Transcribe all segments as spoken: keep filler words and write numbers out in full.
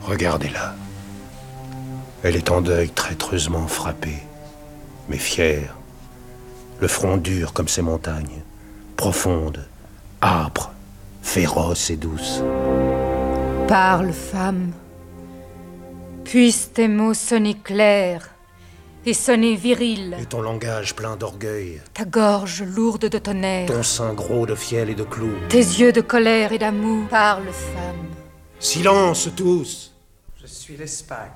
Regardez-la. Elle est en deuil, traîtreusement frappée, mais fière. Le front dur comme ces montagnes, profonde, âpre, féroce et douce. Parle, femme. Puissent tes mots sonner clairs et sonner virils. Et ton langage plein d'orgueil. Ta gorge lourde de tonnerre. Ton sein gros de fiel et de clous. Tes yeux de colère et d'amour. Parle, femme. Silence tous! Je suis l'Espagne.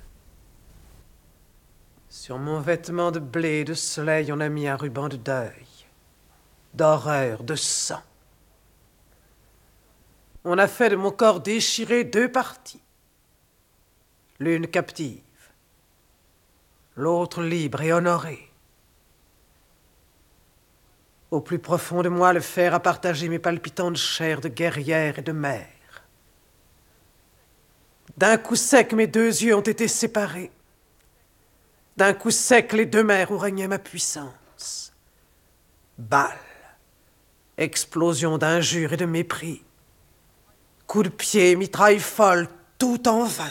Sur mon vêtement de blé et de soleil, on a mis un ruban de deuil, d'horreur, de sang. On a fait de mon corps déchiré deux parties. L'une captive, l'autre libre et honorée. Au plus profond de moi, le fer a partagé mes palpitantes chairs de guerrière et de mère. D'un coup sec, mes deux yeux ont été séparés. D'un coup sec, les deux mers où régnait ma puissance. Balles, explosion d'injures et de mépris. Coups de pied, mitrailles folles, tout en vain.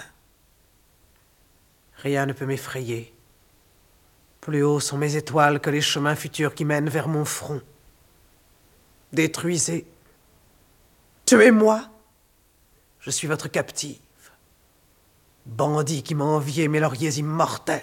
Rien ne peut m'effrayer. Plus hauts sont mes étoiles que les chemins futurs qui mènent vers mon front. Détruisez. Tuez-moi. Je suis votre captive. Bandit qui m'a envié mes lauriers immortels.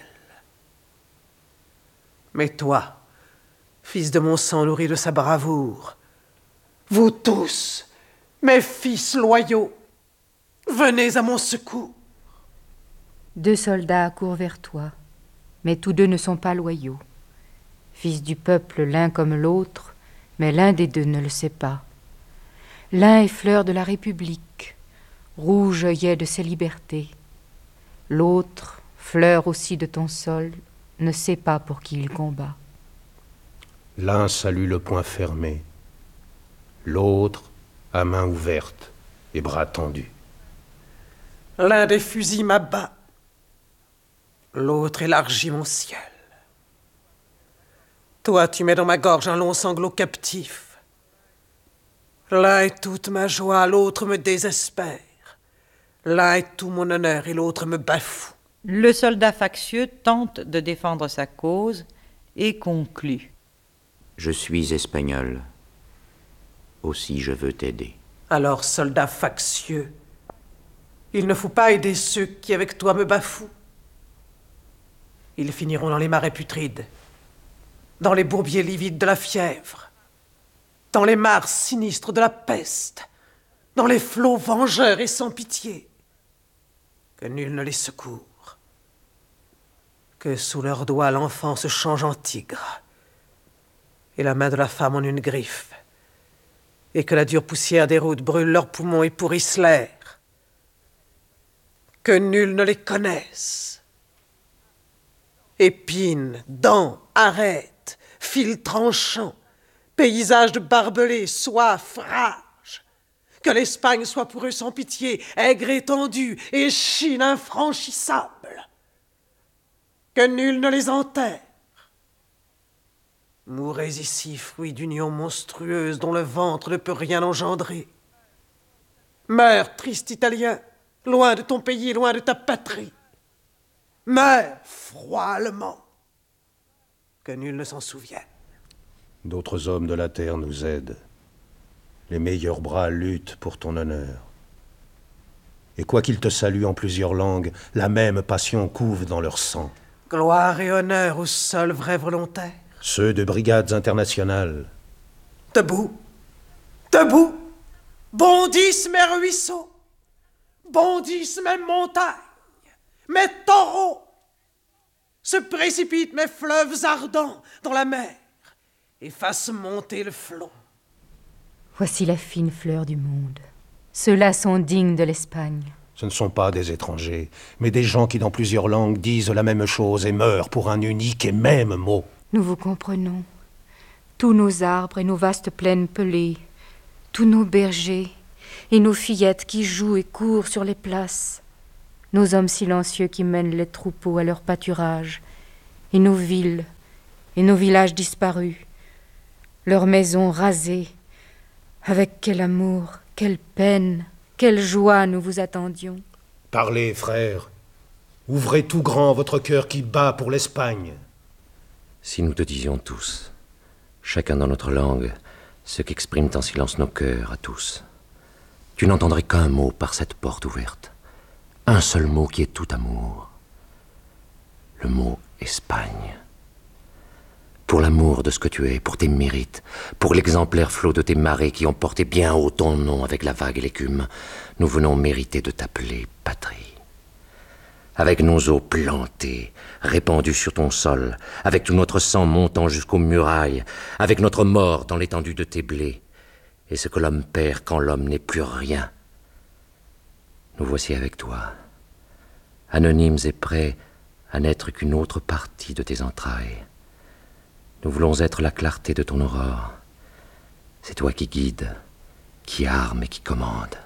Mais toi, fils de mon sang nourri de sa bravoure, vous tous, mes fils loyaux, venez à mon secours. Deux soldats courent vers toi, mais tous deux ne sont pas loyaux. Fils du peuple l'un comme l'autre, mais l'un des deux ne le sait pas. L'un est fleur de la République, rouge œillet de ses libertés. L'autre, fleur aussi de ton sol, ne sait pas pour qui il combat. L'un salue le poing fermé, l'autre à main ouverte et bras tendus. L'un des fusils m'abat, l'autre élargit mon ciel. Toi, tu mets dans ma gorge un long sanglot captif. L'un est toute ma joie, l'autre me désespère. L'un est tout mon honneur et l'autre me bafoue. Le soldat factieux tente de défendre sa cause et conclut. Je suis espagnol. Aussi je veux t'aider. Alors, soldat factieux, il ne faut pas aider ceux qui avec toi me bafouent. Ils finiront dans les marais putrides, dans les bourbiers livides de la fièvre, dans les mares sinistres de la peste, dans les flots vengeurs et sans pitié. Que nul ne les secourt. Que sous leurs doigts l'enfant se change en tigre, et la main de la femme en une griffe, et que la dure poussière des routes brûle leurs poumons et pourrisse l'air. Que nul ne les connaisse. Épines, dents, arêtes, fils tranchants, paysages de barbelés, soif, rage. Que l'Espagne soit pour eux sans pitié, aigre étendue et Chine infranchissable. Que nul ne les enterre. Mourez ici, fruit d'union monstrueuse dont le ventre ne peut rien engendrer. Meurs, triste Italien, loin de ton pays, loin de ta patrie. Meurs, froid allemand. Que nul ne s'en souvienne. D'autres hommes de la terre nous aident. Les meilleurs bras luttent pour ton honneur. Et quoi qu'ils te saluent en plusieurs langues, la même passion couve dans leur sang. Gloire et honneur aux seuls vrais volontaires. Ceux de brigades internationales. Debout, debout, bondissent mes ruisseaux, bondissent mes montagnes, mes taureaux, se précipitent mes fleuves ardents dans la mer et fassent monter le flot. Voici la fine fleur du monde. Ceux-là sont dignes de l'Espagne. Ce ne sont pas des étrangers, mais des gens qui dans plusieurs langues disent la même chose et meurent pour un unique et même mot. Nous vous comprenons. Tous nos arbres et nos vastes plaines pelées, tous nos bergers et nos fillettes qui jouent et courent sur les places, nos hommes silencieux qui mènent les troupeaux à leur pâturage, et nos villes et nos villages disparus, leurs maisons rasées. Avec quel amour, quelle peine, quelle joie nous vous attendions. Parlez, frères. Ouvrez tout grand votre cœur qui bat pour l'Espagne. Si nous te disions tous, chacun dans notre langue, ce qu'expriment en silence nos cœurs à tous, tu n'entendrais qu'un mot par cette porte ouverte. Un seul mot qui est tout amour. Le mot Espagne. Pour l'amour de ce que tu es, pour tes mérites, pour l'exemplaire flot de tes marées qui ont porté bien haut ton nom avec la vague et l'écume, nous venons mériter de t'appeler patrie. Avec nos eaux plantées, répandues sur ton sol, avec tout notre sang montant jusqu'aux murailles, avec notre mort dans l'étendue de tes blés, et ce que l'homme perd quand l'homme n'est plus rien. Nous voici avec toi, anonymes et prêts à n'être qu'une autre partie de tes entrailles. Nous voulons être la clarté de ton aurore. C'est toi qui guides, qui arme et qui commande.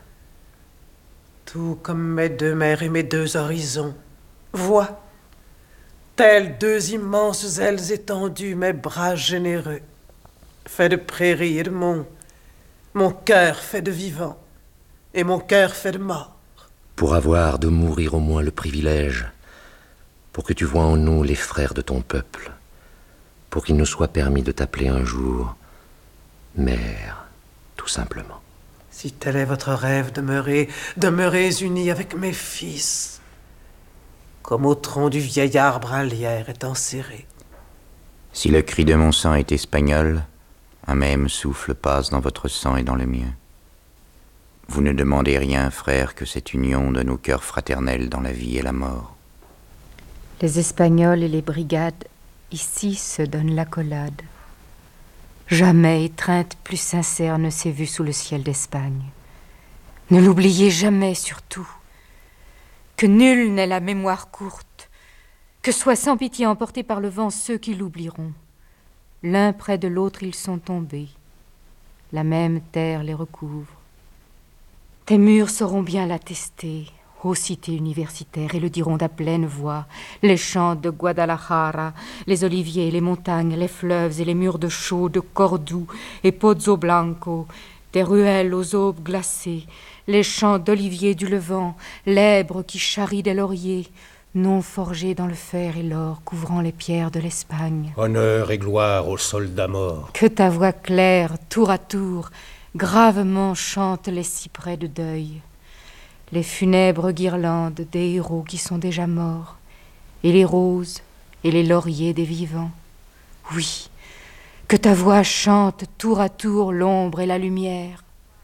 Tout comme mes deux mers et mes deux horizons, vois, tels deux immenses ailes étendues, mes bras généreux, faits de prairies et de monts, mon cœur fait de vivant, et mon cœur fait de mort. Pour avoir de mourir au moins le privilège, pour que tu vois en nous les frères de ton peuple, pour qu'il nous soit permis de t'appeler un jour mère, tout simplement. Si tel est votre rêve, demeurez, demeurez unis avec mes fils, comme au tronc du vieil arbre un lierre est enserré. Si le cri de mon sang est espagnol, un même souffle passe dans votre sang et dans le mien. Vous ne demandez rien, frère, que cette union de nos cœurs fraternels dans la vie et la mort. Les Espagnols et les brigades ici se donnent l'accolade. Jamais étreinte plus sincère ne s'est vue sous le ciel d'Espagne. Ne l'oubliez jamais surtout, que nul n'ait la mémoire courte, que soient sans pitié emportés par le vent ceux qui l'oublieront. L'un près de l'autre ils sont tombés, la même terre les recouvre. Tes murs sauront bien l'attester, ô cité universitaire, et le diront d'à pleine voix, les champs de Guadalajara, les oliviers, les montagnes, les fleuves et les murs de chaux de Cordoue et Pozo Blanco, tes ruelles aux aubes glacées, les champs d'oliviers du Levant, l'Èbre qui charrie des lauriers, noms forgés dans le fer et l'or, couvrant les pierres de l'Espagne. Honneur et gloire aux soldats morts. Que ta voix claire, tour à tour, gravement chante les cyprès de deuil, les funèbres guirlandes des héros qui sont déjà morts, et les roses et les lauriers des vivants. Oui, que ta voix chante tour à tour l'ombre et la lumière.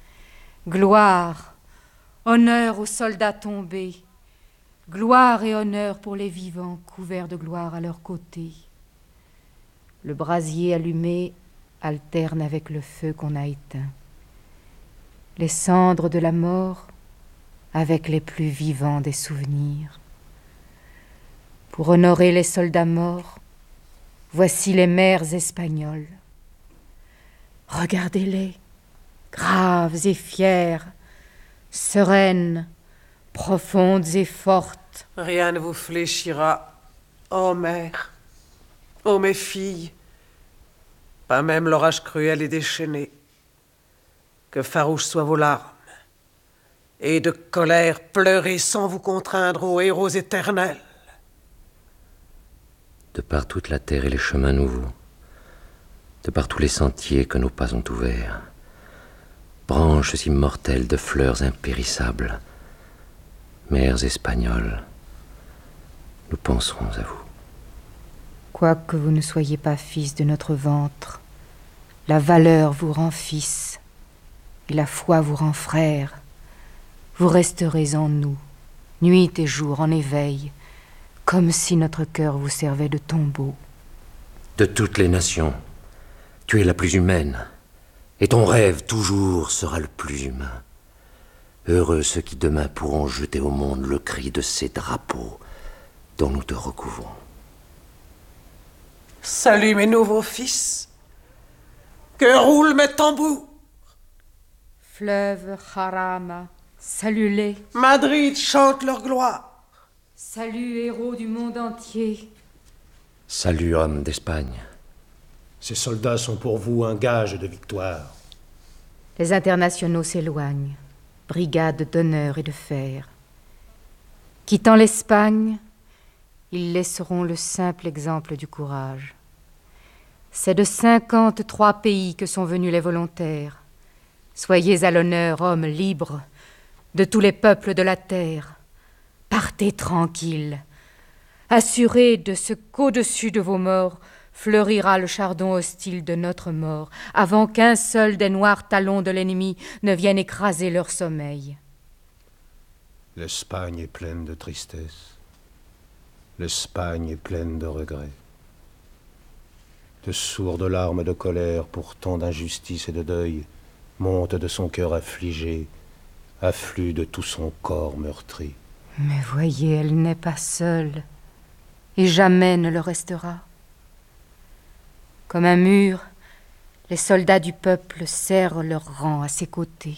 Gloire, honneur aux soldats tombés, gloire et honneur pour les vivants couverts de gloire à leur côté. Le brasier allumé alterne avec le feu qu'on a éteint. Les cendres de la mort avec les plus vivants des souvenirs. Pour honorer les soldats morts, voici les mères espagnoles. Regardez-les, graves et fières, sereines, profondes et fortes. Rien ne vous fléchira, ô mère, ô mes filles, pas même l'orage cruel et déchaîné. Que farouches soient vos larmes, et de colère pleurez sans vous contraindre, ô héros éternels. De par toute la terre et les chemins nouveaux, de par tous les sentiers que nos pas ont ouverts, branches immortelles de fleurs impérissables, mères espagnoles, nous penserons à vous. Quoique vous ne soyez pas fils de notre ventre, la valeur vous rend fils, et la foi vous rend frère. Vous resterez en nous, nuit et jour en éveil, comme si notre cœur vous servait de tombeau. De toutes les nations, tu es la plus humaine, et ton rêve toujours sera le plus humain. Heureux ceux qui demain pourront jeter au monde le cri de ces drapeaux dont nous te recouvrons. Salut mes nouveaux fils, que roulent mes tambours. Fleuve Jarama, salut-les. Madrid chante leur gloire. Salut héros du monde entier. Salut hommes d'Espagne. Ces soldats sont pour vous un gage de victoire. Les internationaux s'éloignent, brigades d'honneur et de fer. Quittant l'Espagne, ils laisseront le simple exemple du courage. C'est de cinquante-trois pays que sont venus les volontaires. Soyez à l'honneur, hommes libres, de tous les peuples de la terre. Partez tranquilles, assurés de ce qu'au-dessus de vos morts fleurira le chardon hostile de notre mort, avant qu'un seul des noirs talons de l'ennemi ne vienne écraser leur sommeil. L'Espagne est pleine de tristesse. L'Espagne est pleine de regrets. De sourdes larmes de colère pour tant d'injustice et de deuil montent de son cœur affligé, affluent de tout son corps meurtri. Mais voyez, elle n'est pas seule, et jamais ne le restera. Comme un mur, les soldats du peuple serrent leur rang à ses côtés.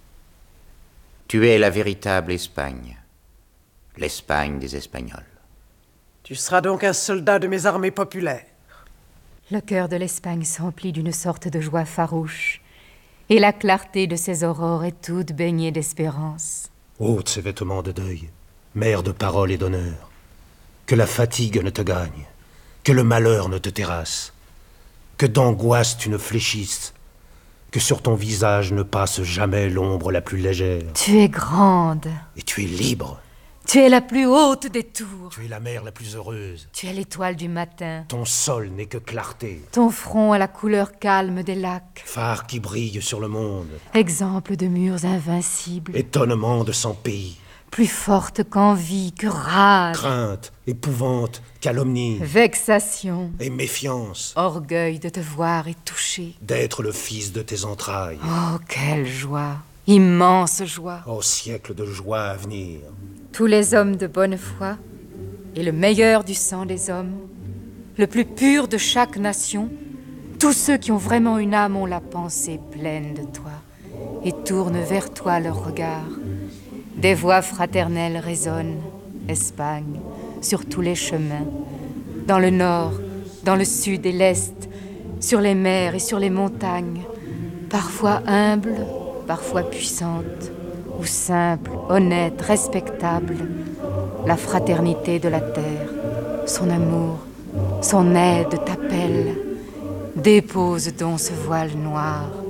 Tu es la véritable Espagne, l'Espagne des Espagnols. Tu seras donc un soldat de mes armées populaires. Le cœur de l'Espagne s'emplit d'une sorte de joie farouche, et la clarté de ses aurores est toute baignée d'espérance. Ôte ces vêtements de deuil, mère de parole et d'honneur. Que la fatigue ne te gagne, que le malheur ne te terrasse, que d'angoisse tu ne fléchisses, que sur ton visage ne passe jamais l'ombre la plus légère. Tu es grande. Et tu es libre. Tu es la plus haute des tours. Tu es la mer la plus heureuse. Tu es l'étoile du matin. Ton sol n'est que clarté. Ton front a la couleur calme des lacs. Phare qui brille sur le monde. Exemple de murs invincibles. Étonnement de cent pays. Plus forte qu'envie, que rage. Crainte, épouvante, calomnie. Vexation. Et méfiance. Orgueil de te voir et toucher. D'être le fils de tes entrailles. Oh, quelle joie. Immense joie. Oh, siècle de joie à venir. Tous les hommes de bonne foi, et le meilleur du sang des hommes, le plus pur de chaque nation, tous ceux qui ont vraiment une âme ont la pensée pleine de toi, et tournent vers toi leur regard. Des voix fraternelles résonnent, Espagne, sur tous les chemins, dans le nord, dans le sud et l'est, sur les mers et sur les montagnes, parfois humbles, parfois puissantes, ou simple, honnête, respectable, la fraternité de la terre, son amour, son aide t'appelle. Dépose donc ce voile noir